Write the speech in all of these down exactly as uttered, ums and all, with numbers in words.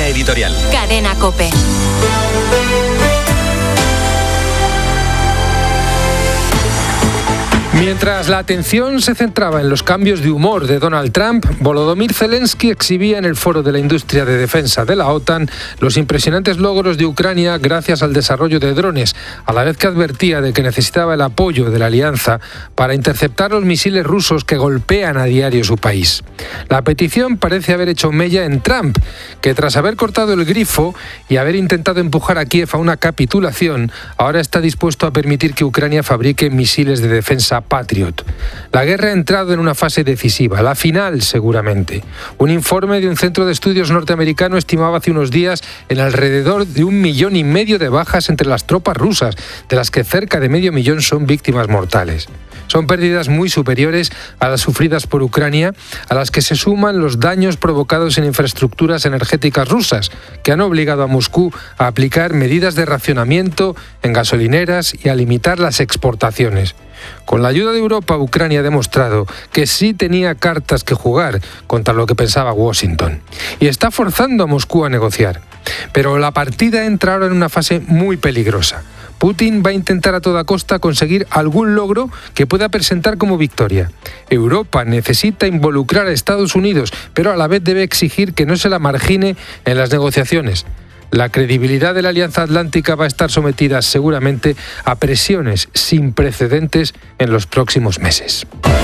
editorial. Cadena COPE. Mientras la atención se centraba en los cambios de humor de Donald Trump, Volodymyr Zelensky exhibía en el Foro de la Industria de Defensa de la OTAN los impresionantes logros de Ucrania gracias al desarrollo de drones, a la vez que advertía de que necesitaba el apoyo de la alianza para interceptar los misiles rusos que golpean a diario su país. La petición parece haber hecho mella en Trump, que tras haber cortado el grifo y haber intentado empujar a Kiev a una capitulación, ahora está dispuesto a permitir que Ucrania fabrique misiles de defensa Patriot. La guerra ha entrado en una fase decisiva, la final seguramente. Un informe de un centro de estudios norteamericano estimaba hace unos días en alrededor de un millón y medio de bajas entre las tropas rusas, de las que cerca de medio millón son víctimas mortales. Son pérdidas muy superiores a las sufridas por Ucrania, a las que se suman los daños provocados en infraestructuras energéticas rusas, que han obligado a Moscú a aplicar medidas de racionamiento en gasolineras y a limitar las exportaciones. Con la ayuda de Europa, Ucrania ha demostrado que sí tenía cartas que jugar contra lo que pensaba Washington. Y está forzando a Moscú a negociar. Pero la partida entra ahora en una fase muy peligrosa. Putin va a intentar a toda costa conseguir algún logro que pueda presentar como victoria. Europa necesita involucrar a Estados Unidos, pero a la vez debe exigir que no se la margine en las negociaciones. La credibilidad de la Alianza Atlántica va a estar sometida seguramente a presiones sin precedentes en los próximos meses.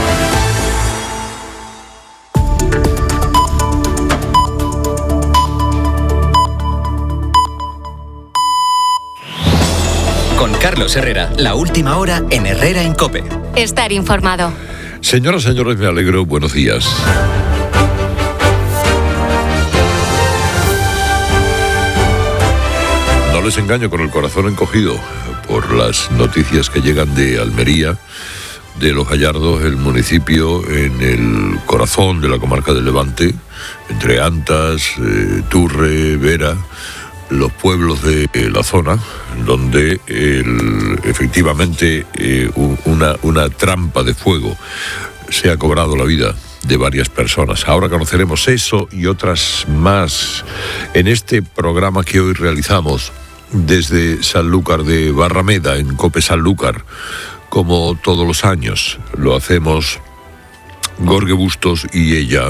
Con Carlos Herrera, la última hora en Herrera en COPE. Estar informado. Señoras y señores, me alegro. Buenos días. No les engaño, con el corazón encogido por las noticias que llegan de Almería, de Los Gallardos, el municipio en el corazón de la comarca del Levante, entre Antas, eh, Turre, Vera, los pueblos de eh, la zona, donde el, efectivamente eh, una, una trampa de fuego se ha cobrado la vida de varias personas. Ahora conoceremos eso y otras más en este programa que hoy realizamos desde Sanlúcar de Barrameda, en COPE Sanlúcar, como todos los años. Lo hacemos Gorge Bustos y ella,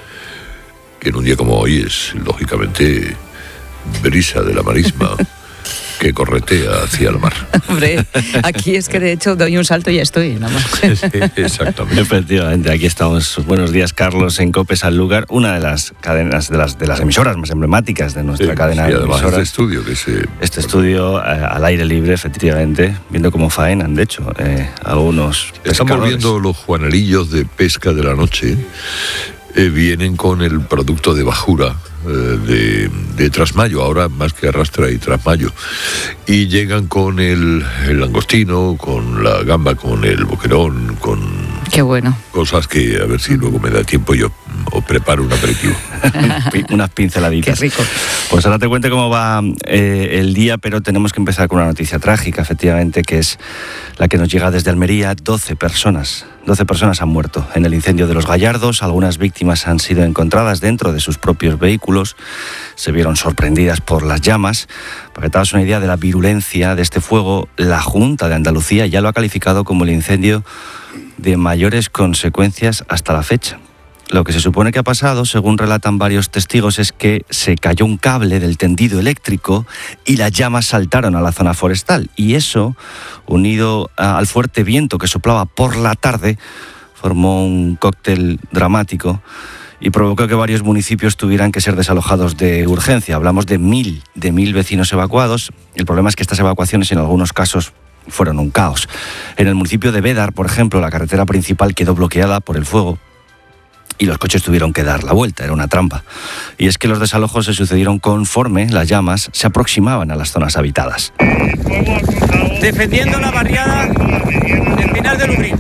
que en un día como hoy es, lógicamente, brisa de la marisma que corretea hacia el mar. Hombre, aquí es que de hecho doy un salto y ya estoy, nada más. Sí, exactamente. Efectivamente, aquí estamos. Buenos días, Carlos, en COPE Sanlúcar, una de las cadenas, de las, de las emisoras más emblemáticas de nuestra sí, cadena sí, de además emisoras. Este estudio, que se... Este estudio eh, al aire libre, efectivamente, viendo cómo faenan, de hecho, eh, algunos pescadores. Estamos viendo los juanelillos de pesca de la noche. Eh, vienen con el producto de bajura eh, de, de Trasmayo, ahora más que arrastra y Trasmayo, y llegan con el, el langostino, con la gamba, con el boquerón, con Qué bueno. cosas que a ver si luego me da tiempo yo o preparo un aperitivo. Unas pinceladitas. Qué rico. Pues ahora te cuento cómo va eh, el día, pero tenemos que empezar con una noticia trágica, efectivamente, que es la que nos llega desde Almería. doce personas, doce personas han muerto en el incendio de Los Gallardos. Algunas víctimas han sido encontradas dentro de sus propios vehículos. Se vieron sorprendidas por las llamas. Para que te hagas una idea de la virulencia de este fuego, la Junta de Andalucía ya lo ha calificado como el incendio de mayores consecuencias hasta la fecha. Lo que se supone que ha pasado, según relatan varios testigos, es que se cayó un cable del tendido eléctrico y las llamas saltaron a la zona forestal. Y eso, unido al fuerte viento que soplaba por la tarde, formó un cóctel dramático y provocó que varios municipios tuvieran que ser desalojados de urgencia. Hablamos de mil, de mil vecinos evacuados. El problema es que estas evacuaciones en algunos casos fueron un caos. En el municipio de Bédar, por ejemplo, la carretera principal quedó bloqueada por el fuego y los coches tuvieron que dar la vuelta, era una trampa. Y es que los desalojos se sucedieron conforme las llamas se aproximaban a las zonas habitadas. Defendiendo la barriada del Pinar de Lubrín.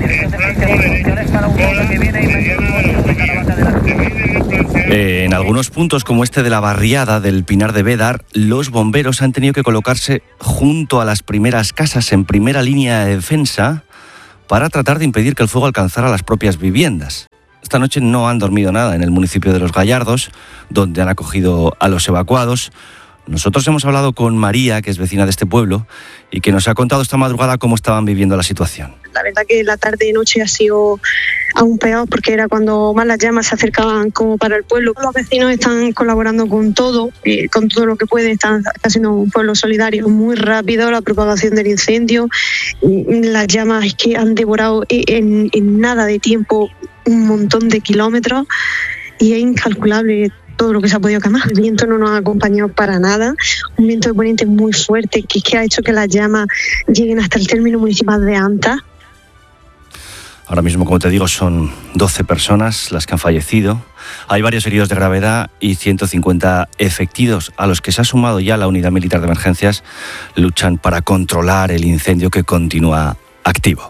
Eh, en algunos puntos, como este de la barriada del Pinar de Bédar, los bomberos han tenido que colocarse junto a las primeras casas en primera línea de defensa para tratar de impedir que el fuego alcanzara las propias viviendas. esta noche no han dormido nada en el municipio de Los Gallardos, donde han acogido a los evacuados. Nosotros hemos hablado con María, que es vecina de este pueblo, y que nos ha contado esta madrugada cómo estaban viviendo la situación. La verdad que la tarde y noche ha sido aún peor, porque era cuando más las llamas se acercaban como para el pueblo. Los vecinos están colaborando con todo, eh, con todo lo que pueden, están haciendo un pueblo solidario. Muy rápido la propagación del incendio, las llamas es que han devorado en, en nada de tiempo un montón de kilómetros y es incalculable todo lo que se ha podido quemar. El viento no nos ha acompañado para nada, un viento de poniente muy fuerte que, que ha hecho que las llamas lleguen hasta el término municipal de Anta. Ahora mismo, como te digo, son doce personas las que han fallecido. Hay varios heridos de gravedad y ciento cincuenta efectivos, a los que se ha sumado ya la Unidad Militar de Emergencias. Luchan para controlar el incendio que continúa activo.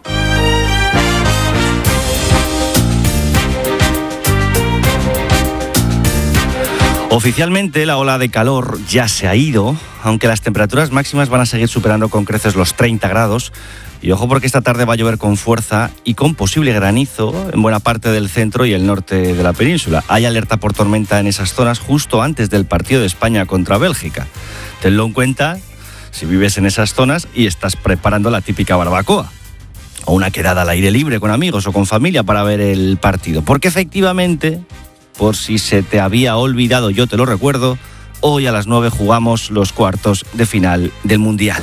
Oficialmente la ola de calor ya se ha ido, aunque las temperaturas máximas van a seguir superando con creces los treinta grados. Y ojo, porque esta tarde va a llover con fuerza y con posible granizo en buena parte del centro y el norte de la península. Hay alerta por tormenta en esas zonas justo antes del partido de España contra Bélgica. Tenlo en cuenta si vives en esas zonas y estás preparando la típica barbacoa, o una quedada al aire libre con amigos o con familia para ver el partido. Porque efectivamente, por si se te había olvidado, yo te lo recuerdo, hoy a las nueve jugamos los cuartos de final del Mundial.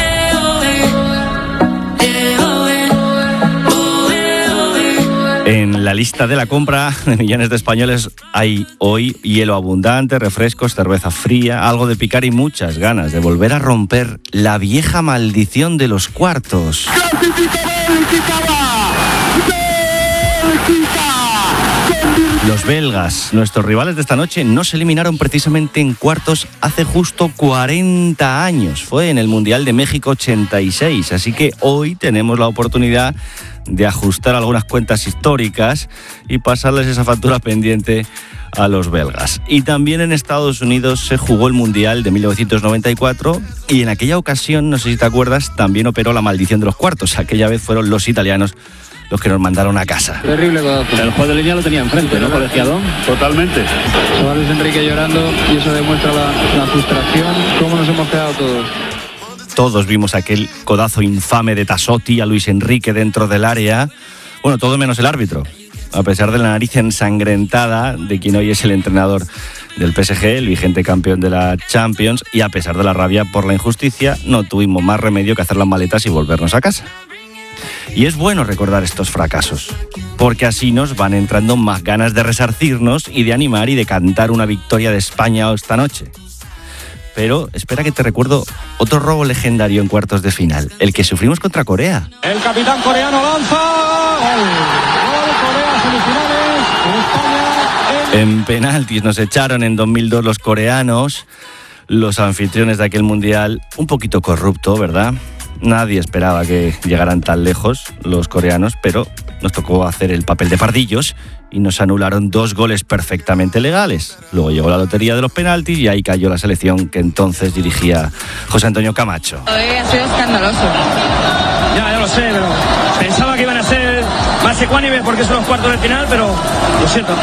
En la lista de la compra de millones de españoles hay hoy hielo abundante, refrescos, cerveza fría, algo de picar y muchas ganas de volver a romper la vieja maldición de los cuartos. Los belgas, nuestros rivales de esta noche, no se eliminaron precisamente en cuartos hace justo cuarenta años. Fue en el Mundial de México ochenta y seis, así que hoy tenemos la oportunidad de ajustar algunas cuentas históricas y pasarles esa factura pendiente a los belgas. Y también en Estados Unidos se jugó el Mundial de mil novecientos noventa y cuatro y en aquella ocasión, no sé si te acuerdas, también operó la maldición de los cuartos. Aquella vez fueron los italianos los que nos mandaron a casa. Terrible codazo. El juez de línea lo tenía enfrente, ¿no, colegiado? Totalmente. Luis Enrique llorando y eso demuestra la, la frustración. ¿Cómo nos hemos quedado todos? Todos vimos aquel codazo infame de Tassotti a Luis Enrique dentro del área. Bueno, todo menos el árbitro. A pesar de la nariz ensangrentada de quien hoy es el entrenador del P S G, el vigente campeón de la Champions, y a pesar de la rabia por la injusticia, no tuvimos más remedio que hacer las maletas y volvernos a casa. Y es bueno recordar estos fracasos, porque así nos van entrando más ganas de resarcirnos y de animar y de cantar una victoria de España esta noche. Pero espera que te recuerdo otro robo legendario en cuartos de final, el que sufrimos contra Corea. El capitán coreano lanza. Gol. Gol, Corea, semifinales. España. En... en penaltis nos echaron en dos mil dos los coreanos, los anfitriones de aquel mundial, un poquito corrupto, ¿verdad? Nadie esperaba que llegaran tan lejos los coreanos, pero nos tocó hacer el papel de pardillos y nos anularon dos goles perfectamente legales. Luego llegó la lotería de los penaltis y ahí cayó la selección que entonces dirigía José Antonio Camacho. Hoy ha sido escandaloso. Ya, ya lo sé, pero pensaba que iban a ser más ecuánimes porque son los cuartos de final, pero lo siento.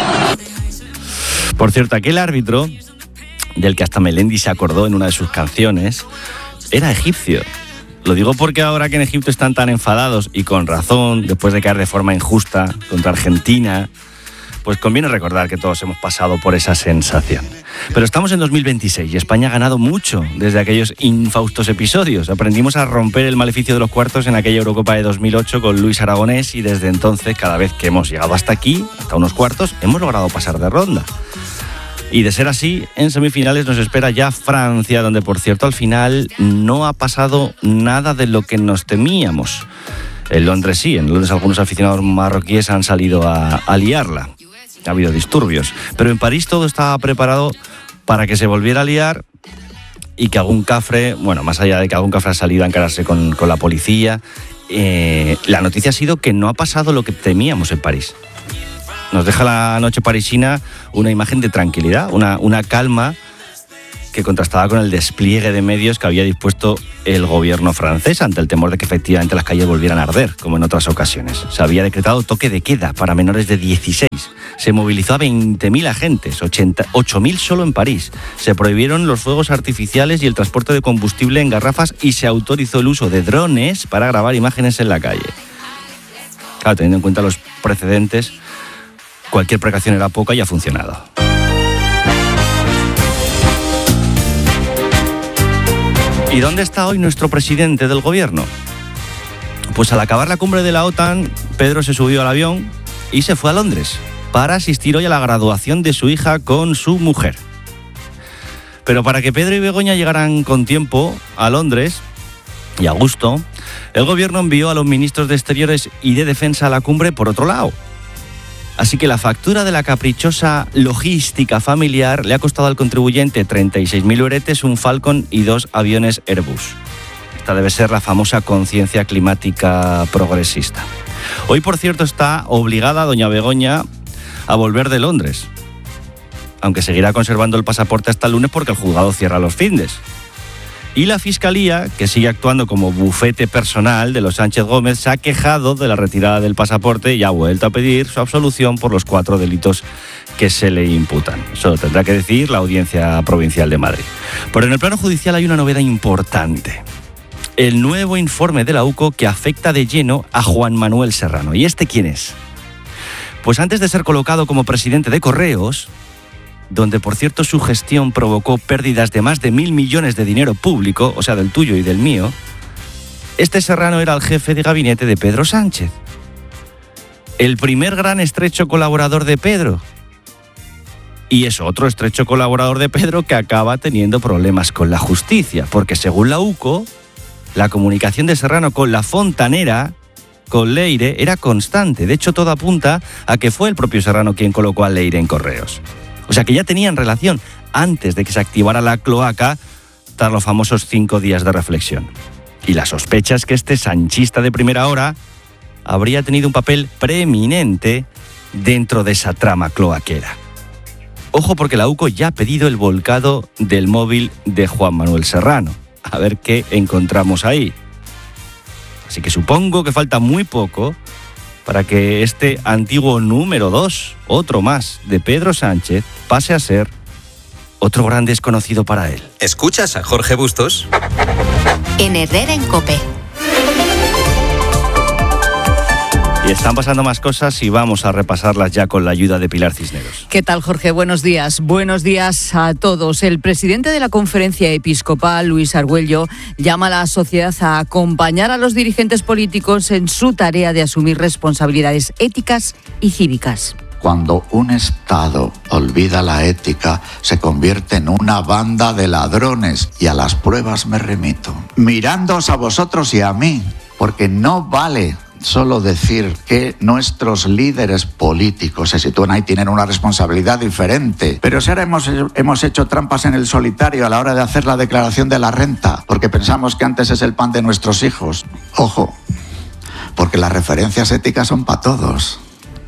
Por cierto, aquel árbitro, del que hasta Melendi se acordó en una de sus canciones, era egipcio. Lo digo porque ahora que en Egipto están tan enfadados, y con razón, después de caer de forma injusta contra Argentina, pues conviene recordar que todos hemos pasado por esa sensación. Pero estamos en dos mil veintiséis y España ha ganado mucho desde aquellos infaustos episodios. Aprendimos a romper el maleficio de los cuartos en aquella Eurocopa de dos mil ocho con Luis Aragonés y desde entonces, cada vez que hemos llegado hasta aquí, hasta unos cuartos, hemos logrado pasar de ronda. Y de ser así, en semifinales nos espera ya Francia, donde, por cierto, al final no ha pasado nada de lo que nos temíamos. En Londres sí, en Londres algunos aficionados marroquíes han salido a, a liarla. Ha habido disturbios. Pero en París todo estaba preparado para que se volviera a liar y que algún cafre, bueno, más allá de que algún cafre ha salido a encararse con, con la policía, eh, la noticia ha sido que no ha pasado lo que temíamos en París. Nos deja la noche parisina una imagen de tranquilidad, una, una calma que que contrastaba con el despliegue de medios que había dispuesto el gobierno francés ante el temor de que efectivamente las calles volvieran a arder, como en otras ocasiones. Se había decretado toque de queda para menores de dieciséis. Se movilizó a veinte mil agentes, ocho mil solo en París. Se prohibieron los fuegos artificiales y el transporte de combustible en garrafas y se autorizó el uso de drones para grabar imágenes en la calle. Claro, teniendo en cuenta los precedentes, cualquier precaución era poca y ha funcionado. ¿Y dónde está hoy nuestro presidente del gobierno? Pues al acabar la cumbre de la OTAN, Pedro se subió al avión y se fue a Londres para asistir hoy a la graduación de su hija con su mujer. Pero para que Pedro y Begoña llegaran con tiempo a Londres y a gusto, el gobierno envió a los ministros de Exteriores y de Defensa a la cumbre por otro lado. Así que la factura de la caprichosa logística familiar le ha costado al contribuyente treinta y seis mil euretes, un Falcon y dos aviones Airbus. Esta debe ser la famosa conciencia climática progresista. Hoy, por cierto, está obligada doña Begoña a volver de Londres, aunque seguirá conservando el pasaporte hasta el lunes porque el juzgado cierra los findes. Y la Fiscalía, que sigue actuando como bufete personal de los Sánchez Gómez, se ha quejado de la retirada del pasaporte y ha vuelto a pedir su absolución por los cuatro delitos que se le imputan. Eso lo tendrá que decir la Audiencia Provincial de Madrid. Pero en el plano judicial hay una novedad importante. El nuevo informe de la U C O que afecta de lleno a Juan Manuel Serrano. ¿Y este quién es? Pues antes de ser colocado como presidente de Correos, donde por cierto su gestión provocó pérdidas de más de mil millones de dinero público, o sea, del tuyo y del mío, este Serrano era el jefe de gabinete de Pedro Sánchez. El primer gran estrecho colaborador de Pedro. Y es otro estrecho colaborador de Pedro que acaba teniendo problemas con la justicia, porque según la U C O, la comunicación de Serrano con la fontanera, con Leire, era constante. De hecho, todo apunta a que fue el propio Serrano quien colocó a Leire en Correos. O sea que ya tenían relación antes de que se activara la cloaca tras los famosos cinco días de reflexión. Y la sospecha es que este sanchista de primera hora habría tenido un papel preeminente dentro de esa trama cloaquera. Ojo, porque la U C O ya ha pedido el volcado del móvil de Juan Manuel Serrano. A ver qué encontramos ahí. Así que supongo que falta muy poco para que este antiguo número dos, otro más de Pedro Sánchez, pase a ser otro gran desconocido para él. ¿Escuchas a Jorge Bustos? En Herrera en COPE. Y están pasando más cosas y vamos a repasarlas ya con la ayuda de Pilar Cisneros. ¿Qué tal, Jorge? Buenos días. Buenos días a todos. El presidente de la Conferencia Episcopal, Luis Argüello, llama a la sociedad a acompañar a los dirigentes políticos en su tarea de asumir responsabilidades éticas y cívicas. Cuando un Estado olvida la ética, se convierte en una banda de ladrones. Y a las pruebas me remito. Mirándoos a vosotros y a mí, porque no vale solo decir que nuestros líderes políticos se sitúan ahí, tienen una responsabilidad diferente. Pero si ahora hemos, hemos hecho trampas en el solitario a la hora de hacer la declaración de la renta, porque pensamos que antes es el pan de nuestros hijos. Ojo, porque las referencias éticas son para todos.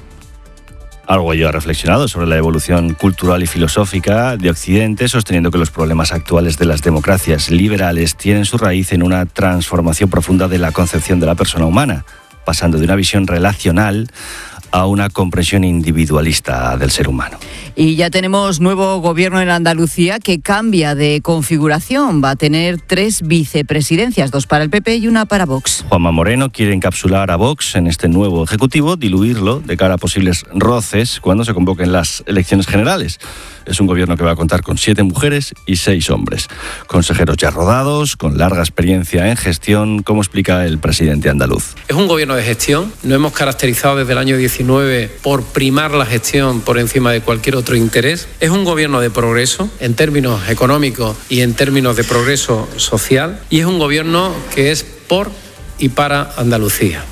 Argüello ha reflexionado sobre la evolución cultural y filosófica de Occidente, sosteniendo que los problemas actuales de las democracias liberales tienen su raíz en una transformación profunda de la concepción de la persona humana, pasando de una visión relacional a una comprensión individualista del ser humano. Y ya tenemos nuevo gobierno en Andalucía que cambia de configuración. Va a tener tres vicepresidencias, dos para el P P y una para Vox. Juanma Moreno quiere encapsular a Vox en este nuevo ejecutivo, diluirlo de cara a posibles roces cuando se convoquen las elecciones generales. Es un gobierno que va a contar con siete mujeres y seis hombres. Consejeros ya rodados, con larga experiencia en gestión, como explica el presidente andaluz. Es un gobierno de gestión. Nos hemos caracterizado desde el año diecinueve por primar la gestión por encima de cualquier otro interés. Es un gobierno de progreso en términos económicos y en términos de progreso social. Y es un gobierno que es por y para Andalucía.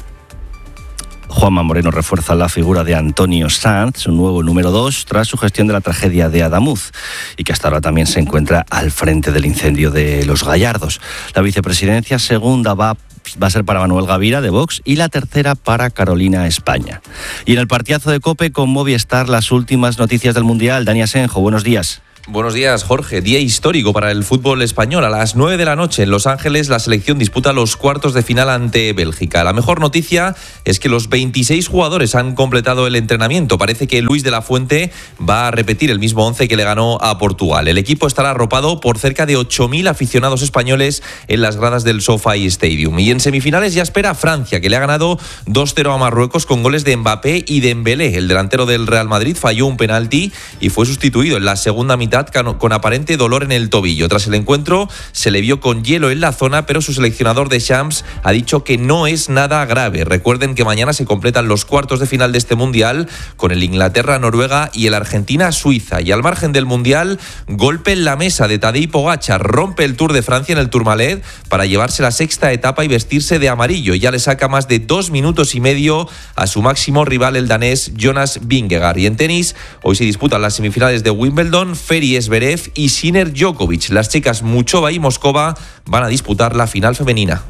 Juanma Moreno refuerza la figura de Antonio Sanz, su nuevo número dos, tras su gestión de la tragedia de Adamuz, y que hasta ahora también se encuentra al frente del incendio de Los Gallardos. La vicepresidencia segunda va, va a ser para Manuel Gavira, de Vox, y la tercera para Carolina España. Y en el partidazo de COPE con Movistar, las últimas noticias del Mundial. Dani Asenjo, buenos días. Buenos días, Jorge. Día histórico para el fútbol español. A las nueve de la noche en Los Ángeles, la selección disputa los cuartos de final ante Bélgica. La mejor noticia es que los veintiséis jugadores han completado el entrenamiento. Parece que Luis de la Fuente va a repetir el mismo once que le ganó a Portugal. El equipo estará arropado por cerca de ocho mil aficionados españoles en las gradas del SoFi Stadium. Y en semifinales ya espera a Francia, que le ha ganado dos cero a Marruecos con goles de Mbappé y Dembélé. El delantero del Real Madrid falló un penalti y fue sustituido en la segunda mitad con aparente dolor en el tobillo. Tras el encuentro se le vio con hielo en la zona, pero su seleccionador Deschamps ha dicho que no es nada grave. Recuerden que mañana se completan los cuartos de final de este Mundial con el Inglaterra-Noruega y el Argentina-Suiza. Y al margen del Mundial, golpe en la mesa de Tadej Pogačar. Rompe el Tour de Francia en el Tourmalet para llevarse la sexta etapa y vestirse de amarillo. Ya le saca más de dos minutos y medio a su máximo rival, el danés Jonas Vingegaard. Y en tenis, hoy se disputan las semifinales de Wimbledon. Ferry Esverev y Sinner Djokovic. Las chicas Muchova y Moscova van a disputar la final femenina.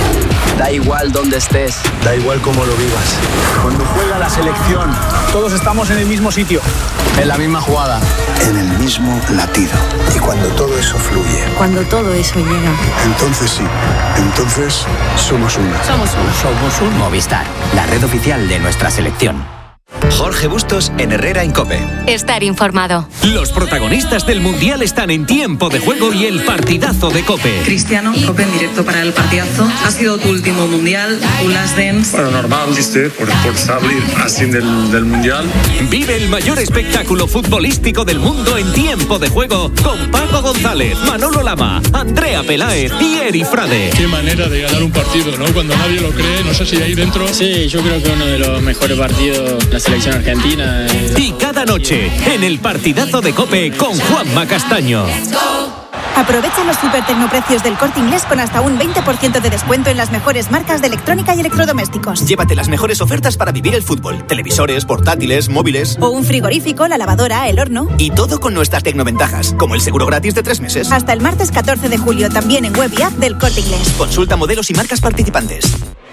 Da igual dónde estés, da igual cómo lo vivas. Cuando juega la selección, todos estamos en el mismo sitio, en la misma jugada, en el mismo latido. Y cuando todo eso fluye, cuando todo eso llega, entonces sí, entonces somos uno. Somos uno. Somos un Movistar, la red oficial de nuestra selección. Jorge Bustos en Herrera en COPE. Estar informado. Los protagonistas del Mundial están en Tiempo de Juego y el partidazo de COPE. Cristiano, COPE en directo para el partidazo. Ha sido tu último Mundial, tu last dance. Bueno, normal, ¿viste? Por, por salir así del, del Mundial. Vive el mayor espectáculo futbolístico del mundo en Tiempo de Juego con Paco González, Manolo Lama, Andrea Peláez y Eri Frade. Qué manera de ganar un partido, ¿no? Cuando nadie lo cree, no sé si ahí dentro... Sí, yo creo que uno de los mejores partidos... La selección argentina. Eh. Y cada noche en el partidazo de COPE con Juanma Castaño. Aprovecha los super tecnoprecios del Corte Inglés con hasta un veinte por ciento de descuento en las mejores marcas de electrónica y electrodomésticos. Llévate las mejores ofertas para vivir el fútbol. Televisores, portátiles, móviles. O un frigorífico, la lavadora, el horno. Y todo con nuestras tecnoventajas, como el seguro gratis de tres meses. Hasta el martes catorce de julio, también en web y app del Corte Inglés. Consulta modelos y marcas participantes.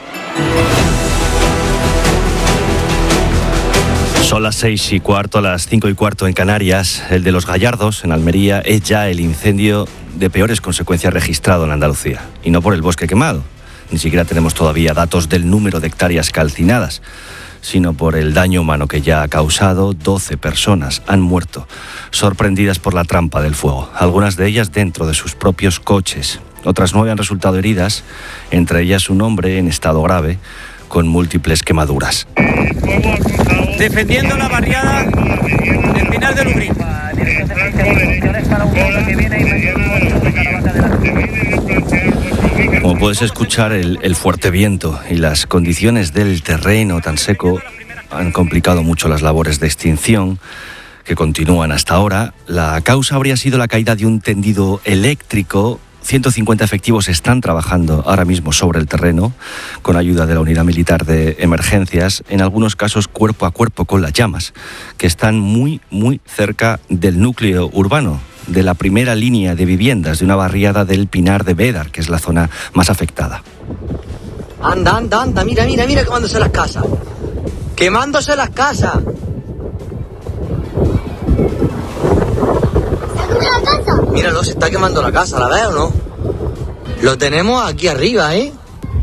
Son las seis y cuarto, las cinco y cuarto en Canarias. El de los Gallardos, en Almería, es ya el incendio de peores consecuencias registrado en Andalucía. Y no por el bosque quemado. Ni siquiera tenemos todavía datos del número de hectáreas calcinadas, sino por el daño humano que ya ha causado. doce personas han muerto, sorprendidas por la trampa del fuego. Algunas de ellas dentro de sus propios coches. Otras nueve han resultado heridas, entre ellas un hombre en estado grave, con múltiples quemaduras. Defendiendo la barriada del Pinar de Lubrín. Como puedes escuchar, el, el fuerte viento y las condiciones del terreno tan seco han complicado mucho las labores de extinción que continúan hasta ahora. La causa habría sido la caída de un tendido eléctrico. ciento cincuenta efectivos están trabajando ahora mismo sobre el terreno con ayuda de la Unidad Militar de Emergencias, en algunos casos cuerpo a cuerpo con las llamas, que están muy, muy cerca del núcleo urbano, de la primera línea de viviendas de una barriada del Pinar de Bédar, que es la zona más afectada. Anda, anda, anda, mira, mira, mira quemándose las casas. Quemándose las casas. Míralo, se está quemando la casa, ¿la ves o no? Lo tenemos aquí arriba, ¿eh?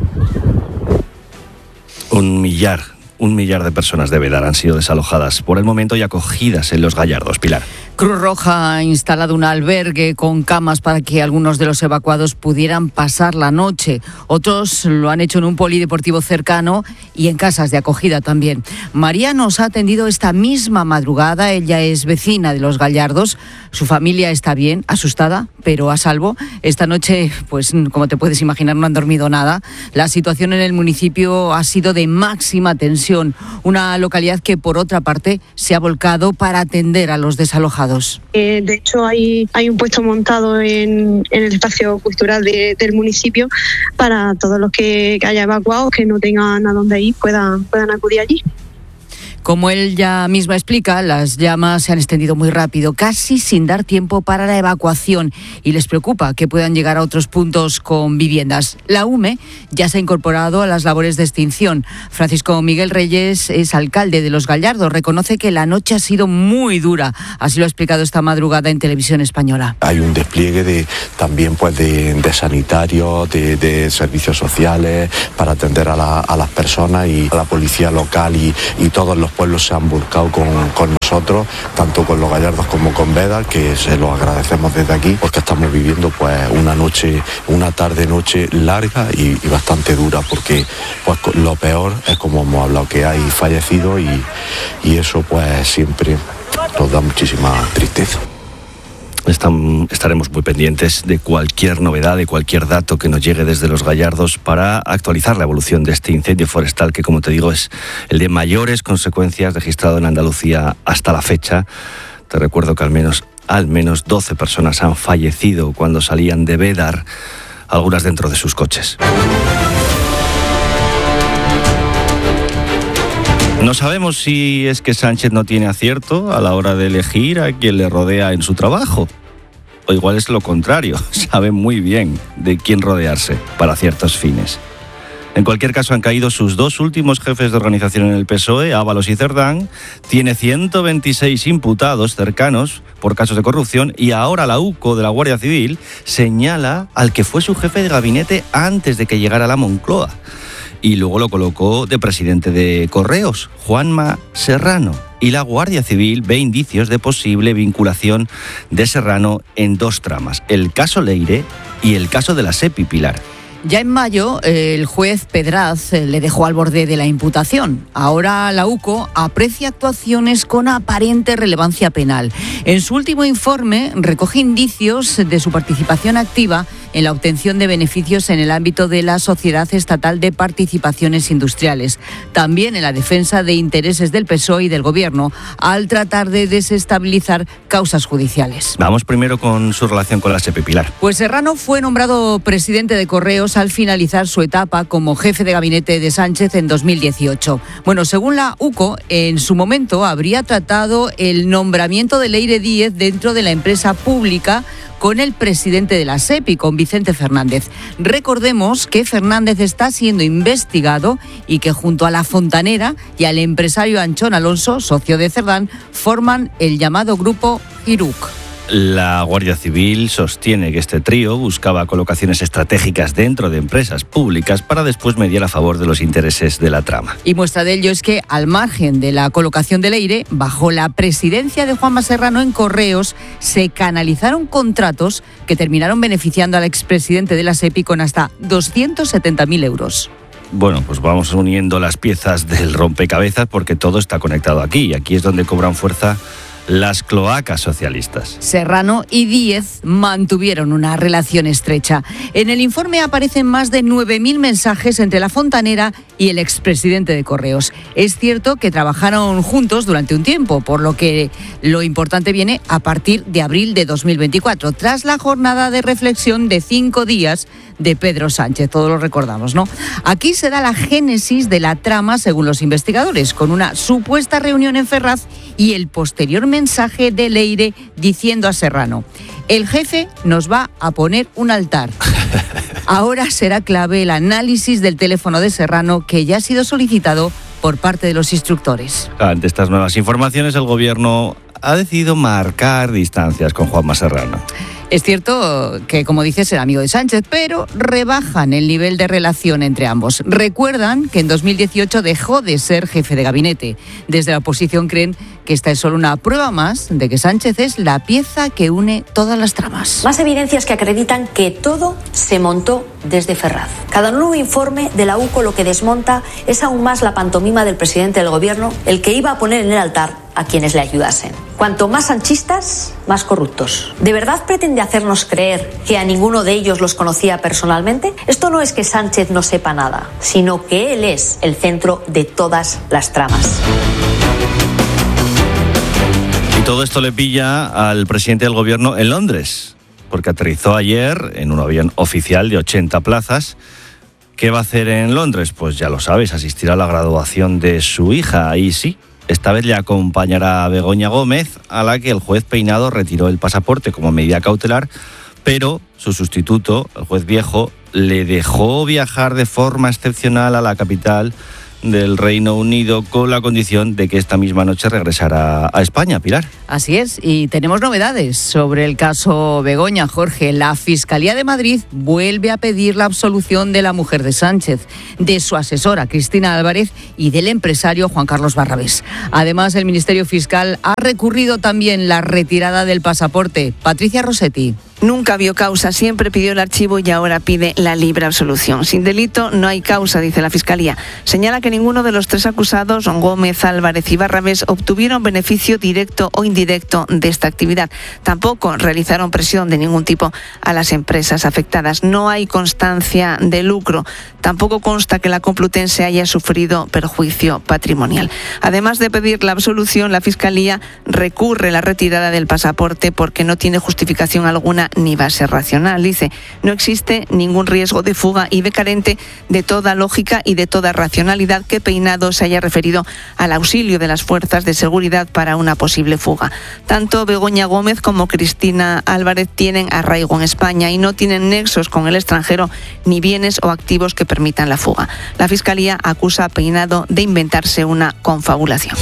Un millar, un millar de personas de Bédar han sido desalojadas por el momento y acogidas en Los Gallardos. Pilar. Cruz Roja ha instalado un albergue con camas para que algunos de los evacuados pudieran pasar la noche. Otros lo han hecho en un polideportivo cercano y en casas de acogida también. María nos ha atendido esta misma madrugada. Ella es vecina de Los Gallardos. Su familia está bien, asustada, pero a salvo. Esta noche, pues como te puedes imaginar, no han dormido nada. La situación en el municipio ha sido de máxima tensión. Una localidad que, por otra parte, se ha volcado para atender a los desalojados. Eh, de hecho, hay, hay un puesto montado en, en el espacio cultural de, del municipio para todos los que haya evacuados, que no tengan a dónde ir, puedan, puedan acudir allí. Como él ya misma explica, las llamas se han extendido muy rápido, casi sin dar tiempo para la evacuación, y les preocupa que puedan llegar a otros puntos con viviendas. La U M E ya se ha incorporado a las labores de extinción. Francisco Miguel Reyes es alcalde de Los Gallardos. Reconoce que la noche ha sido muy dura. Así lo ha explicado esta madrugada en Televisión Española. Hay un despliegue de también pues de, de sanitarios, de, de servicios sociales para atender a, la, a las personas, y a la policía local y, y todos los pueblos se han volcado con, con nosotros, tanto con Los Gallardos como con Bédar, que se lo agradecemos desde aquí, porque estamos viviendo pues una noche, una tarde-noche larga y, y bastante dura, porque pues lo peor es, como hemos hablado, que hay fallecidos y, y eso pues siempre nos da muchísima tristeza. Están, estaremos muy pendientes de cualquier novedad, de cualquier dato que nos llegue desde Los Gallardos para actualizar la evolución de este incendio forestal, que, como te digo, es el de mayores consecuencias registrado en Andalucía hasta la fecha. Te recuerdo que al menos, al menos doce personas han fallecido cuando salían de Bédar, algunas dentro de sus coches. No sabemos si es que Sánchez no tiene acierto a la hora de elegir a quien le rodea en su trabajo. O igual es lo contrario, sabe muy bien de quién rodearse para ciertos fines. En cualquier caso, han caído sus dos últimos jefes de organización en el P S O E, Ábalos y Cerdán. Tiene ciento veintiséis imputados cercanos por casos de corrupción, y ahora la U C O de la Guardia Civil señala al que fue su jefe de gabinete antes de que llegara a la Moncloa. Y luego lo colocó de presidente de Correos, Juanma Serrano. Y la Guardia Civil ve indicios de posible vinculación de Serrano en dos tramas: el caso Leire y el caso de la SEPI, Pilar. Ya en mayo, el juez Pedraz le dejó al borde de la imputación. Ahora la U C O aprecia actuaciones con aparente relevancia penal. En su último informe recoge indicios de su participación activa en la obtención de beneficios en el ámbito de la Sociedad Estatal de Participaciones Industriales. También en la defensa de intereses del P S O E y del Gobierno al tratar de desestabilizar causas judiciales. Vamos primero con su relación con la SEPI, Pilar. Pues Serrano fue nombrado presidente de Correos al finalizar su etapa como jefe de gabinete de Sánchez en dos mil dieciocho. Bueno, según la U C O, en su momento habría tratado el nombramiento de Leire Díez dentro de la empresa pública con el presidente de la SEPI, con Vicente Fernández. Recordemos que Fernández está siendo investigado y que junto a la fontanera y al empresario Anchón Alonso, socio de Cerdán, forman el llamado grupo Iruc. La Guardia Civil sostiene que este trío buscaba colocaciones estratégicas dentro de empresas públicas para después mediar a favor de los intereses de la trama. Y muestra de ello es que, al margen de la colocación de Leire, bajo la presidencia de Juanma Serrano en Correos, se canalizaron contratos que terminaron beneficiando al expresidente de la SEPI con hasta doscientos setenta mil euros. Bueno, pues vamos uniendo las piezas del rompecabezas, porque todo está conectado aquí. Aquí es donde cobran fuerza las cloacas socialistas. Serrano y Díez mantuvieron una relación estrecha. En el informe aparecen más de nueve mil mensajes entre la fontanera y el expresidente de Correos. Es cierto que trabajaron juntos durante un tiempo, por lo que lo importante viene a partir de abril de dos mil veinticuatro, tras la jornada de reflexión de cinco días de Pedro Sánchez. Todos lo recordamos, ¿no? Aquí se da la génesis de la trama, según los investigadores, con una supuesta reunión en Ferraz y el posterior mensaje de Leire diciendo a Serrano: el jefe nos va a poner un altar. Ahora será clave el análisis del teléfono de Serrano, que ya ha sido solicitado por parte de los instructores. Ante estas nuevas informaciones, el Gobierno ha decidido marcar distancias con Juanma Serrano. Es cierto que, como dices, era amigo de Sánchez, pero rebajan el nivel de relación entre ambos. Recuerdan que en dos mil dieciocho dejó de ser jefe de gabinete. Desde la oposición creen que esta es solo una prueba más de que Sánchez es la pieza que une todas las tramas. Más evidencias que acreditan que todo se montó desde Ferraz. Cada nuevo informe de la U C O lo que desmonta es aún más la pantomima del presidente del Gobierno, el que iba a poner en el altar a quienes le ayudasen. Cuanto más sanchistas, más corruptos. ¿De verdad pretende hacernos creer que a ninguno de ellos los conocía personalmente? Esto no es que Sánchez no sepa nada, sino que él es el centro de todas las tramas. Y todo esto le pilla al presidente del Gobierno en Londres, porque aterrizó ayer en un avión oficial de ochenta plazas. ¿Qué va a hacer en Londres? Pues ya lo sabes, asistir a la graduación de su hija. Ahí sí, Esta vez le acompañará a Begoña Gómez, a la que el juez Peinado retiró el pasaporte como medida cautelar, pero su sustituto, el juez Viejo, le dejó viajar de forma excepcional a la capital del Reino Unido con la condición de que esta misma noche regresara a España. Pilar. Así es, y tenemos novedades sobre el caso Begoña. Jorge, la Fiscalía de Madrid vuelve a pedir la absolución de la mujer de Sánchez, de su asesora Cristina Álvarez y del empresario Juan Carlos Barrabés. Además, el Ministerio Fiscal ha recurrido también la retirada del pasaporte. Patricia Rossetti. Nunca vio causa, siempre pidió el archivo y ahora pide la libre absolución. Sin delito no hay causa, dice la Fiscalía. Señala que ninguno de los tres acusados, Gómez, Álvarez y Barrabés, obtuvieron beneficio directo o indirecto de esta actividad. Tampoco realizaron presión de ningún tipo a las empresas afectadas. No hay constancia de lucro. Tampoco consta que la Complutense haya sufrido perjuicio patrimonial. Además de pedir la absolución, la Fiscalía recurre la retirada del pasaporte porque no tiene justificación alguna ni base racional. Dice, no existe ningún riesgo de fuga y ve carente de toda lógica y de toda racionalidad que Peinado se haya referido al auxilio de las fuerzas de seguridad para una posible fuga. Tanto Begoña Gómez como Cristina Álvarez tienen arraigo en España y no tienen nexos con el extranjero ni bienes o activos que permitan la fuga. La Fiscalía acusa a Peinado de inventarse una confabulación.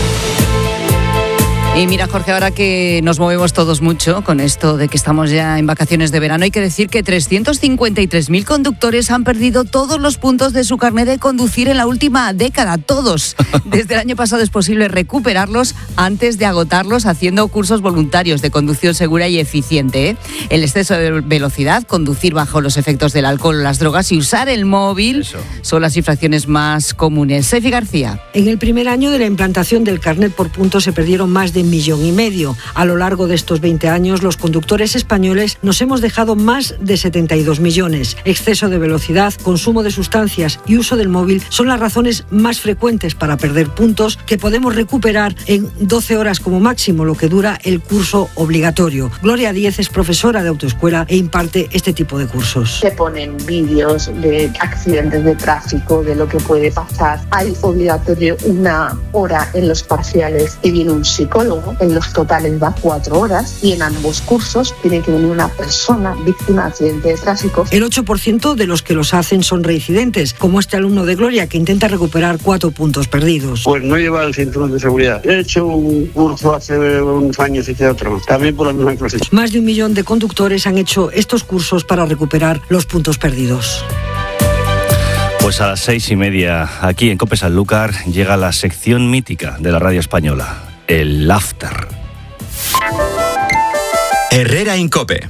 Y mira, Jorge, ahora que nos movemos todos mucho con esto de que estamos ya en vacaciones de verano, hay que decir que trescientos cincuenta y tres mil conductores han perdido todos los puntos de su carnet de conducir en la última década, todos. Desde el año pasado es posible recuperarlos antes de agotarlos haciendo cursos voluntarios de conducción segura y eficiente, ¿eh? El exceso de velocidad, conducir bajo los efectos del alcohol o las drogas y usar el móvil Eso. son las infracciones más comunes. Sefi García. En el primer año de la implantación del carnet por puntos se perdieron más de un millón y medio. A lo largo de estos veinte años, los conductores españoles nos hemos dejado más de setenta y dos millones. Exceso de velocidad, consumo de sustancias y uso del móvil son las razones más frecuentes para perder puntos que podemos recuperar en doce horas como máximo, lo que dura el curso obligatorio. Gloria Díez es profesora de autoescuela e imparte este tipo de cursos. Se ponen vídeos de accidentes de tráfico, de lo que puede pasar. Hay obligatorio una hora en los parciales y viene un psicólogo. En los totales va cuatro horas y en ambos cursos tiene que venir una persona víctima de accidente de tráfico. El ocho por ciento de los que los hacen son reincidentes, como este alumno de Gloria que intenta recuperar cuatro puntos perdidos. Pues no lleva el cinturón de seguridad. He hecho un curso hace unos años y hice otro, también por la misma clase. Más de un millón de conductores han hecho estos cursos para recuperar los puntos perdidos. Pues a las seis y media, aquí en COPE Sanlúcar, llega la sección mítica de la radio española. El After. Herrera en COPE.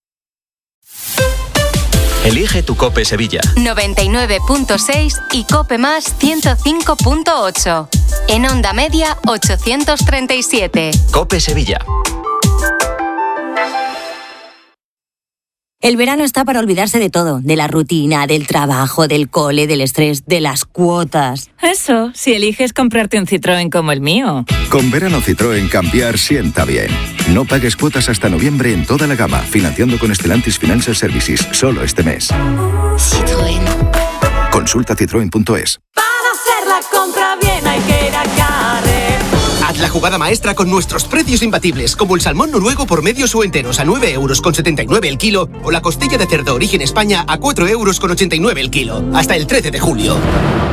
Elige tu COPE Sevilla. noventa y nueve punto seis y COPE Más ciento cinco punto ocho. En onda media ochocientos treinta y siete. COPE Sevilla. El verano está para olvidarse de todo, de la rutina, del trabajo, del cole, del estrés, de las cuotas. Eso, si eliges comprarte un Citroën como el mío. Con verano Citroën cambiar sienta bien. No pagues cuotas hasta noviembre en toda la gama, financiando con Stellantis Financial Services, solo este mes. Citroën. Consulta citroen punto es. Para hacer la compra bien hay que ir a Carrefour. Haz la jugada maestra con nuestros precios imbatibles, como el salmón noruego por medios o enteros a nueve euros con setenta y nueve el kilo o la costilla de cerdo origen España a cuatro euros con ochenta y nueve el kilo. Hasta el trece de julio.